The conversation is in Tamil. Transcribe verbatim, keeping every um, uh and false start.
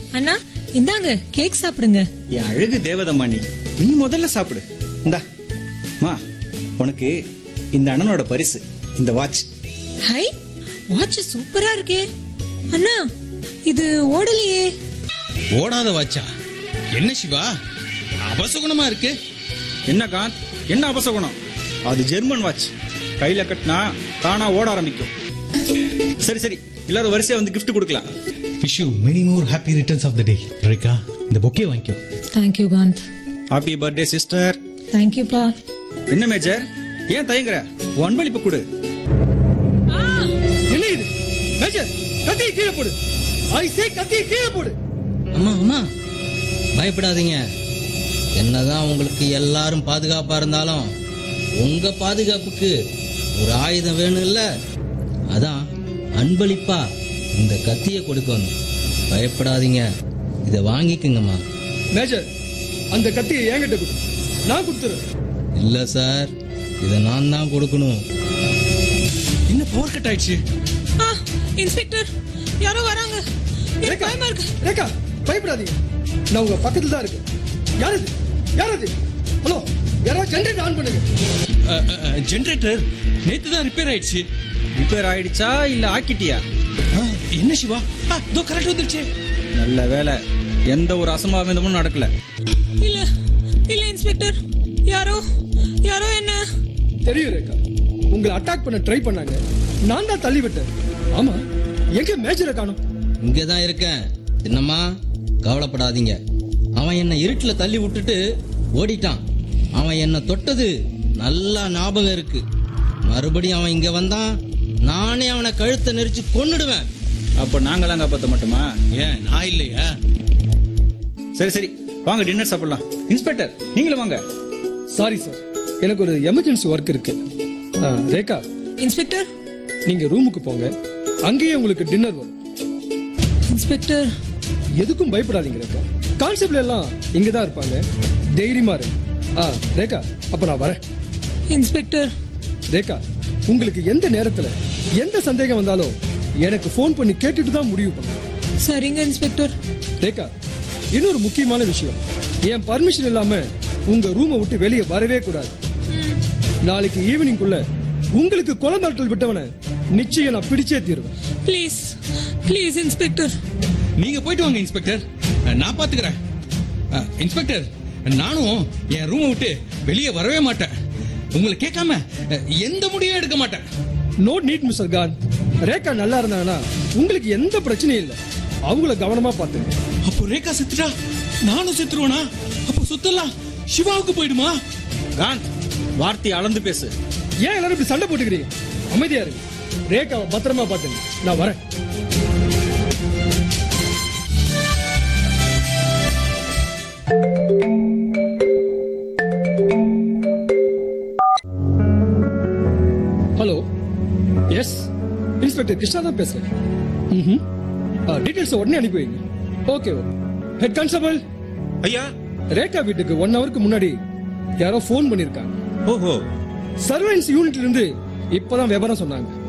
அண்ணா இந்தாங்க கேக் சாப்பிடுங்க. என் அழகு தேவதம்மா, நீ நீ முதல்ல சாப்பிடு. இந்தா மா, உனக்கு இந்த அண்ணனோட பரிசு, இந்த வாட்ச். ஹை, வாட்ச் சூப்பரா இருக்கே. அண்ணா இது ஓடலையே. ஓடாத வாட்சா? என்ன சிவா, அபசகுணமா இருக்கு. என்ன காந்த், என்ன அபசகுணம்? அது ஜெர்மன் வாட்ச். கையில கட்டினா தானா ஓட ஆரம்பிக்கும். சரி சரி, எல்லாரும் வரிசையா வந்து கிஃப்ட் கொடுக்கலாம். Wish you many more happy returns of the day. Rekha, இந்த பொக்கே வாங்கிக்கோ. Thank you Kant. Happy birthday sister. Thank you பா. என்ன மேஜர், ஏன் தயங்குற? அன்பளிப்பு கொடு. என்ன இது மேஜர்? கத்தியை கீழே போடு. ஐ சே கத்தியை கீழே போடு. அம்மா அம்மா, பயப்படாதீங்க. என்னதான் உங்களுக்கு எல்லாரும் பாதுகாப்பா இருந்தாலும் உங்க பாதுகாப்புக்கு ஒரு ஆயுதம் வேணும் இல்ல? அதான் அன்பளிப்பா இந்த கத்தியை கொடுக்கணும். பயப்படாதீங்க, இதை வாங்கிக்குங்கம்மா. மேஜர், அந்த கத்தியை என்கிட்ட கொடு, நான் கொடுத்துறேன். இல்ல சார், இதை நான் தான் கொடுக்கணும். என்ன பவர் கட் ஆயிடுச்சு? இன்ஸ்பெக்டர், யாரோ வராங்க. எனக்கு பயமா இருக்கு. ரேகா, பயப்படாதீங்க, நான் உங்க பக்கத்துல தான் இருக்கேன். யார் இது? யார் இது? ஹலோ, யாராவது ஜெனரேட்டர் ஆன் பண்ணுங்க. ஜெனரேட்டர் நேத்து தான் ரிப்பேர் ஆயிடுச்சு. ரிப்பேர் ஆயிடுச்சா இல்ல ஆக்கிட்டியா? என்ன சிவா, இதோ கரெக்ட் வந்துருச்சு. நல்ல வேலை, எந்த ஒரு அசம்பாவிதமும் நடக்கல. இல்ல இல்ல இன்ஸ்பெக்டர், யாரோ யாரோ என்ன. தெரியும் ரேகா, உங்களை அட்டாக் பண்ண ட்ரை பண்ணாங்க, நான் தான் தள்ளி விட்டேன். ஆமா, எங்க மேஜரை காணோம்? இங்கதான் இருக்கேன். என்னம்மா, கவலைப்படாதீங்க. அவன் என்ன இருட்டுல தள்ளி விட்டுட்டு ஓடிட்டான். அவன் என்ன தொட்டது நல்லா ஞாபகம் இருக்கு. மறுபடியும் அவன் இங்க வந்தான், நானே அவனை கழுத்தை நெரிச்சு கொன்னுடுவேன். அப்ப நாங்களாம் காப்பாத்த மட்டுமா? ஏன் நான் இல்லையா? சரி சரி, வாங்க டின்னர் சாப்பிடலாம். இன்ஸ்பெக்டர், நீங்களும் வாங்க. சாரி சார், எனக்கு ஒரு எமர்ஜென்சி ஒர்க் இருக்கு. ஆ, ரேகா, இன்ஸ்பெக்டர். நீங்க ரூமுக்கு போங்க, அங்கேயே உங்களுக்கு டின்னர் வரும். இன்ஸ்பெக்டர், எதுக்கும் பயப்படாதீங்க ரேகா, கான்ஸ்டபிள் எல்லாம் இங்கதான் இருப்பாங்க. தைரியமா இரு. ஆ ரேகா, அப்ப நான் வரேன். இன்ஸ்பெக்டர். ரேகா, உங்களுக்கு எந்த நேரத்துல எந்த சந்தேகம் வந்தாலும் எனக்கு போன் பண்ணி கேட்டுட்டு தான் முடிவு பண்ணுங்க. சரிங்க இன்ஸ்பெக்டர். ரேகா, இன்னொரு முக்கியமான விஷயம், என் பர்மிஷன் இல்லாம உங்க ரூமை விட்டு வெளியே வரவே கூடாது. நாளைக்கு ஈவினிங்குள்ள உங்களுக்கு கொலை மிரட்டல் விட்டவனை நிச்சயம் நான் பிடிச்சே தீருவேன். Please please inspector. நீங்க போயிட்டு வாங்க இன்ஸ்பெக்டர், நான் பாத்துக்கிறேன். இன்ஸ்பெக்டர், நானும் என் ரூமை விட்டு வெளியே வரவே மாட்டேன். உங்களை கேட்காம எந்த முடிவும் எடுக்க மாட்டேன். No need mister Khan. Rekha நல்லா இருந்தாங்கன்னா உங்களுக்கு எந்த பிரச்சனையும் இல்லை. அவங்கள கவனமா பாத்துங்க. அப்போ ரேகா செத்துட்டா நானும் செத்துருவேனா? அப்போ சொத்தெல்லாம் சிவாவுக்கு போயிடுமா? காந்த், வார்த்தை அளந்து பேசு. ஏன் எல்லாரும் இப்படி சண்டை போட்டுக்கிறீங்க? அமைதியா இருக்கு. ரேகாவை பத்திரமா பாத்துங்க, நான் வரேன். ஹலோ, எஸ், இன்ஸ்பெக்டர் கிருஷ்ணா தான் பேசுறேன். ம்ஹும். டீடைல்ஸ் உடனே அனுப்பி வைங்க. ஓகே. Head constable. ஐயா. ரேகா வீட்டுக்கு ஒன் ஹவருக்கு முன்னாடி யாரோ போன் பண்ணிருக்காங்க. ஓஹோ. சர்வன்ஸ் யூனிட்ல இருந்து இப்பதான் விவரம் சொன்னாங்க.